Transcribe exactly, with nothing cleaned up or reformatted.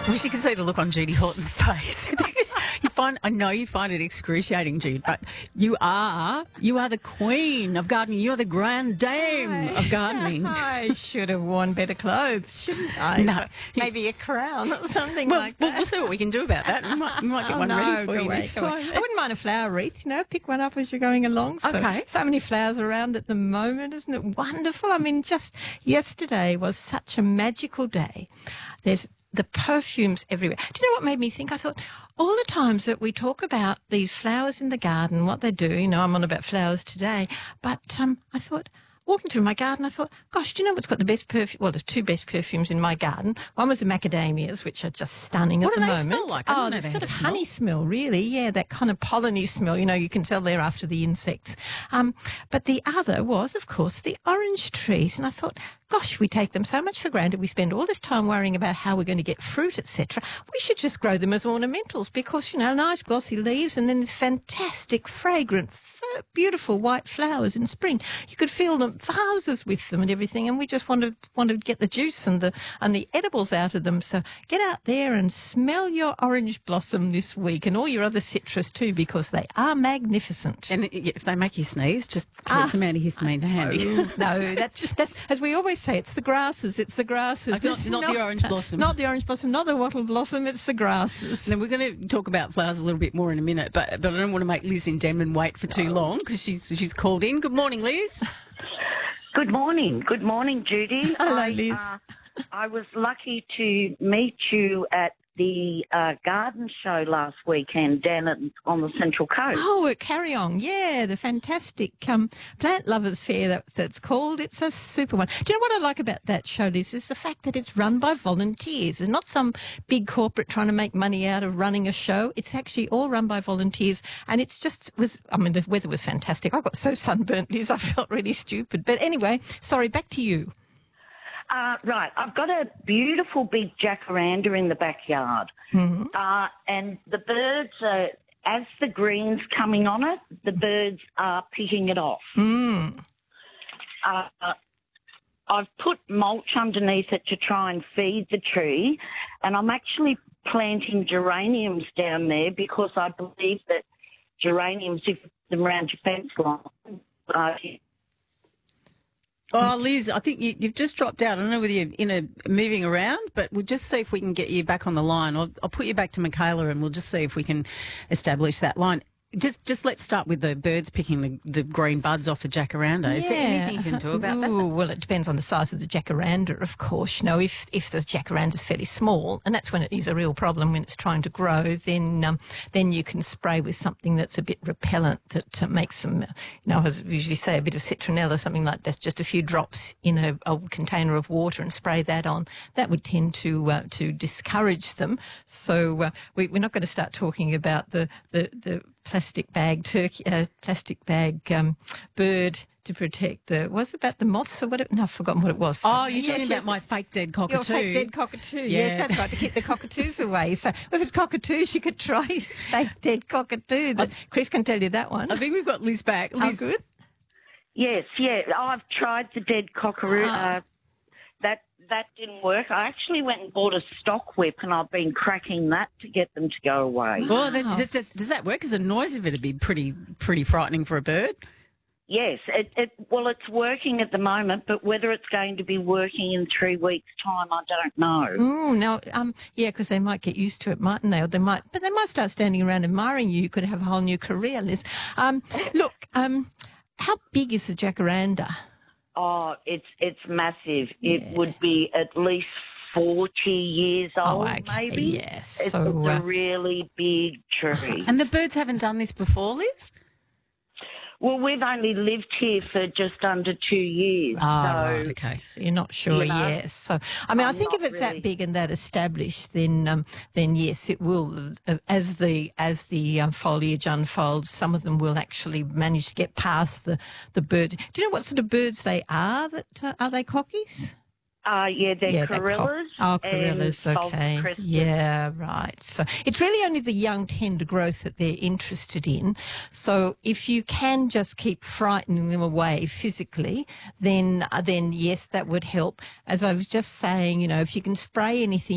wish you could see the look on Judy Horton's face. You find, I know you find it excruciating, Jude, but you are, you are the queen of gardening. You are the grand dame of gardening. I should have worn better clothes, shouldn't I? No. So maybe a crown or something Well, like well, that. we'll see what we can do about that. We might, we might get Oh, one no, ready for go you away, next go away. time. I wouldn't mind a flower wreath, you know, pick one up as you're going along. So, Okay. So many flowers around at the moment, isn't it wonderful? I mean, just yesterday was such a magical day. There's the perfumes everywhere. Do you know what made me think? I thought, all the times that we talk about these flowers in the garden, what they do, you know, I'm on about flowers today, but um, I thought, walking through my garden, I thought, gosh, do you know what's got the best perfume? Well, there's two best perfumes in my garden. One was the macadamias, which are just stunning What at do the they moment. smell like? I Oh, didn't know the they sort had of a smell. honey smell, really. Yeah, that kind of polleny smell. You know, you can tell they're after the insects. Um, but the other was, of course, the orange trees. And I thought, gosh, we take them so much for granted. We spend all this time worrying about how we're going to get fruit, et cetera. We should just grow them as ornamentals because, you know, nice glossy leaves and then this fantastic, fragrant, beautiful white flowers in spring. You could fill them vases with them and everything, and we just wanted wanted to get the juice and the and the edibles out of them. So get out there and smell your orange blossom this week, and all your other citrus too, because they are magnificent. And if they make you sneeze, just put Ah. some antihistamines handy. No, that's that's as we always say. It's the grasses. It's the grasses. It's not- It's not the orange blossom. Not the orange blossom. Not the wattle blossom. It's the grasses. Then we're going to talk about flowers a little bit more in a minute, but but I don't want to make Liz in Denman wait for too long because she's she's called in. Good morning, Liz. Good morning. Good morning, Judy. Hello, I, Liz. uh, I was lucky to meet you at the uh, garden show last weekend down at, on the Central Coast. Oh, at Carry On, yeah, the fantastic um, Plant Lovers Fair that, that's called. It's a super one. Do you know what I like about that show, Liz, is the fact that it's run by volunteers. It's not some big corporate trying to make money out of running a show. It's actually all run by volunteers, and it's just was. I mean, the weather was fantastic. I got so sunburnt, Liz, I felt really stupid. But anyway, sorry, back to you. Uh, right, I've got a beautiful big jacaranda in the backyard, Mm-hmm. uh, and the birds are, as the green's coming on it, the birds are picking it off. Mm. Uh, I've put mulch underneath it to try and feed the tree, and I'm actually planting geraniums down there because I believe that geraniums, if you put them around your fence line, uh, Oh, Liz, I think you, you've just dropped out. I don't know whether you're in a moving around, but we'll just see if we can get you back on the line. I'll, I'll put you back to Michaela and we'll just see if we can establish that line. Just just let's start with the birds picking the, the green buds off the jacaranda. Is there anything you can do about that? Ooh, well, it depends on the size of the jacaranda, of course. You know, if if the jacaranda is fairly small, and that's when it is a real problem when it's trying to grow, then um, then you can spray with something that's a bit repellent that uh, makes them. You know, I usually say a bit of citronella, something like that, just a few drops in a, a container of water, and spray that on. That would tend to uh, to discourage them. So uh, we, we're not going to start talking about the the the plastic bag turkey, uh, plastic bag um, bird to protect the. Was it about the moths or whatever? No, I've forgotten what it was. Oh, you're Yes, talking yes. about my fake dead Your cockatoo. fake dead cockatoo. Yeah. Yes, that's right, to keep the cockatoos away. So if it's cockatoos, you could try fake dead cockatoo. That, Chris can tell you that one. I think we've got Liz back. Oh, Liz, good. yes, yeah, I've tried the dead cockaroo. Ah. Uh, that that didn't work. I actually went and bought a stock whip, and I've been cracking that to get them to go away. Well, then, Wow. does, that, does that work? Because the noise of it would be pretty pretty frightening for a bird. Yes, it, it well, it's working at the moment, but whether it's going to be working in three weeks' time, I don't know. Oh, no, um, yeah, because they might get used to it, mightn't they? Or they might, but they might start standing around admiring you. You could have a whole new career, Liz. Um, look, um, how big is the jacaranda? Oh, it's it's massive. Yeah. It would be at least forty years Oh, old, okay, maybe. yes. It's, So, it's uh, a really big tree. And the birds haven't done this before, Liz? Well, we've only lived here for just under two years. Oh, so right, okay. So you're not sure, you know, yes. So, I mean, i I'm think if not it's really- that big and that established, then, um, then yes, it will. Uh, as the as the um, foliage unfolds, some of them will actually manage to get past the the bird. Do you know what sort of birds they are? That uh, are they cockies? Uh, yeah, they're Yeah, they're Corellas. cock- Oh, Corellas, and okay. False Crested. Yeah, right. So it's really only the young tender growth that they're interested in. So if you can just keep frightening them away physically, then, uh, then yes, that would help. As I was just saying, you know, if you can spray anything